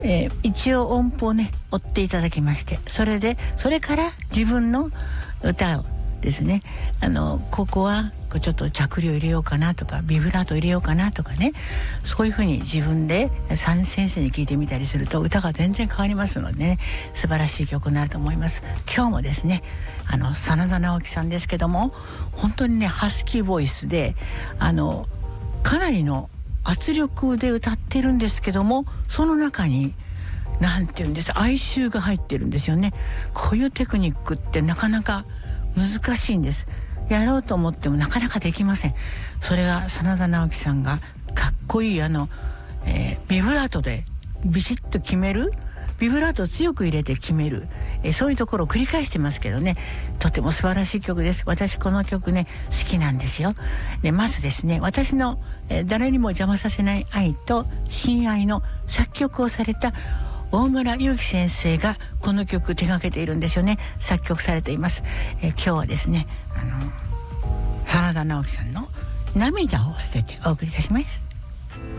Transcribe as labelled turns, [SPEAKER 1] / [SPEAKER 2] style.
[SPEAKER 1] 一応音符をね追っていただきまして、それから自分の歌をですね、ここはちょっと着離を入れようかなとか、ビブラート入れようかなとかね、そういうふうに自分で先生に聞いてみたりすると歌が全然変わりますのでね、素晴らしい曲になると思います。今日もですね、真田ナオキさんですけども、本当にねハスキーボイスでかなりの圧力で歌ってるんですけども、その中になんていうんです、哀愁が入ってるんですよね。こういうテクニックってなかなか難しいんです。やろうと思ってもなかなかできません。それが真田ナオキさんがかっこいいビブラートでビシッと決める、ビブラートを強く入れて決める、そういうところを繰り返してますけどね、とても素晴らしい曲です。私この曲ね好きなんですよ。でまずですね、私の、誰にも邪魔させない愛と親愛の作曲をされた大村祐樹先生がこの曲手掛けているんですよね。作曲されています。今日はですね、真田ナオキさんの涙を捨ててお送りいたします。